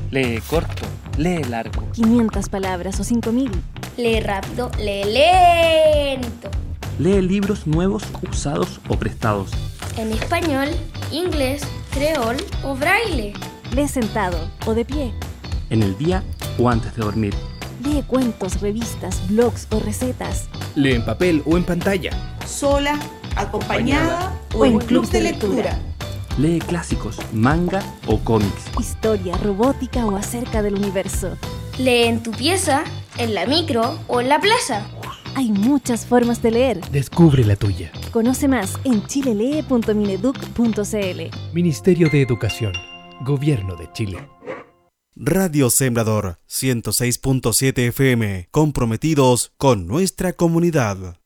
Lee corto, lee largo. 500 palabras o 5000. Lee rápido, lee lento. Lee libros nuevos, usados o prestados. En español, inglés, creol o braille. Lee sentado o de pie. En el día o antes de dormir. Lee cuentos, revistas, blogs o recetas. Lee en papel o en pantalla. Sola, acompañada o en club de lectura. Lee clásicos, manga o cómics. Historia, robótica o acerca del universo. Lee en tu pieza, en la micro o en la plaza. Hay muchas formas de leer. Descubre la tuya. Conoce más en chilelee.mineduc.cl. Ministerio de Educación. Gobierno de Chile. Radio Sembrador 106.7 FM, comprometidos con nuestra comunidad.